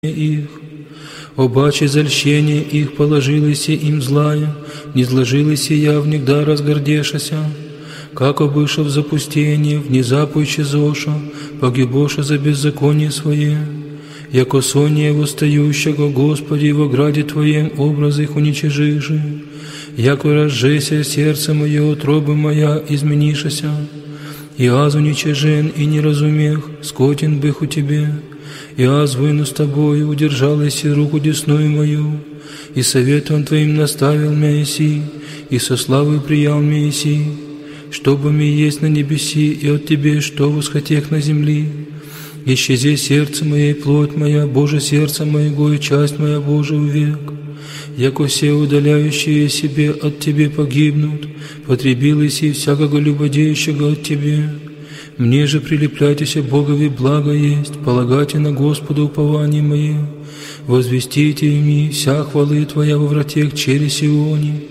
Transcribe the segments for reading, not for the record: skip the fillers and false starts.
их. Обаче зальщение их положилися им злая, не зложилися явнегда разгордешася, как обыша в запустение, внезапу исчезоша, погибоша за беззаконие свое, яко сония восстающего Господи во граде Твоем образ их уничижиши, яко разжеся сердце мое, утробы моя изменишася, и аз уничижен и не разумех, скотен бых у Тебе, и аз войну с Тобою, удержалась и руку десную мою, и советом Твоим наставил меня иси, и со славой приял меня иси, чтобы ми есть на небеси, и от Тебе, что восхотех на земли. Исчези сердце мое и плоть моя, Боже, сердце моего и часть моя, Боже, увек. Яко все удаляющие себе от Тебе погибнут, потребились и всякого любодеющего от Тебе. Мне же прилепляйтеся Богови благо есть, полагайте на Господа упование мое, возвестите мне вся хвалы Твоя во вратех через Сионе.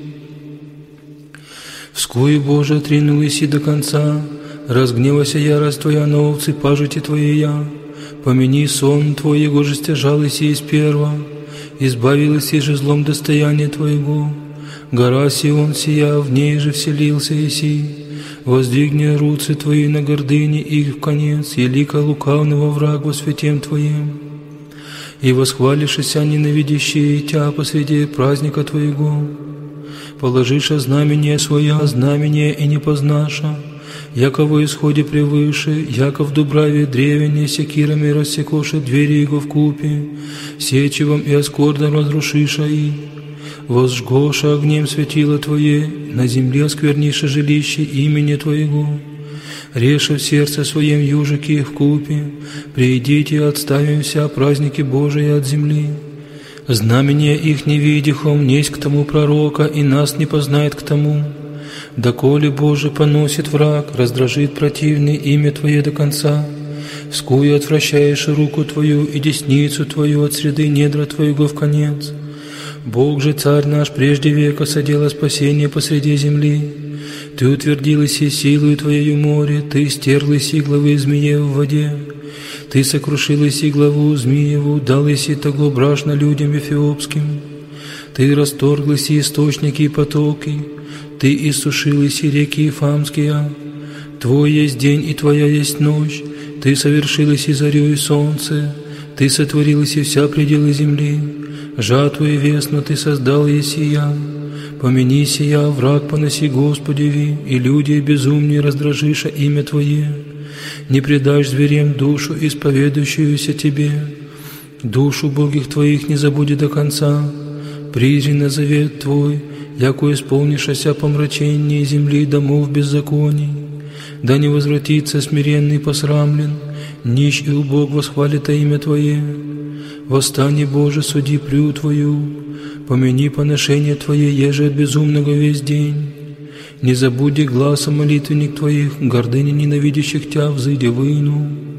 Вскую, Боже, отринулась и до конца, разгневася ярость Твоя на овцы пажити Твоя, помяни сон Твой, его же стяжалась и из перва, избавилась и же злом достояния Твоего, гора Сион сия, в ней же вселился Иси, воздвигни руцы Твои на гордыне их в конец, елика лукавного враг во святем Твоем, и восхвалишься ненавидящие Тя посреди праздника Твоего, положиша знамение Своя, знамение и не познаша, яко во исходе превыше, яко в дубраве древене секирами рассекоши двери Его вкупе, сечевом и оскордом разрушиша и, возжгоша огнем светило Твое, на земле оскверниша жилище имени Твоего, реша в сердце своем южики их вкупе, приидите, отставим вся праздники Божии от земли. Знамение их не видихом, несть к тому пророка, и нас не познает к тому. Доколе, Боже, поносит враг, раздражит противный имя Твое до конца, вскую отвращаешь руку Твою и десницу Твою от среды недра Твоего в конец. Бог же, Царь наш, прежде века содела спасение посреди земли. Ты утвердилась и силою Твоею море, Ты стерлась и главы змеев в воде. Ты сокрушилась и главу змееву, далась и того брашно людям эфиопским. Ты расторглась и источники и потоки, Ты иссушилась и реки Ифамские. Твой есть день и Твоя есть ночь, Ты совершилась и зарю и солнце, Ты сотворилась и вся пределы земли. Жатву и весну Ты создал есия. Помяни сия, враг поноси Господеви, и люди безумнее раздражиша имя Твое. Не предашь зверям душу, исповедующуюся Тебе. Душу Богих Твоих не забуди до конца. Призри на завет Твой, яко исполнишася помрачение земли домов беззаконий. Да не возвратится смиренный посрамлен, нищ и убог восхвалит имя Твое. Восстань, Боже, суди плю Твою, помяни поношение Твое, еже от безумного весь день. Не забуди гласа молитвенник Твоих, гордыни ненавидящих Тя взыди выну.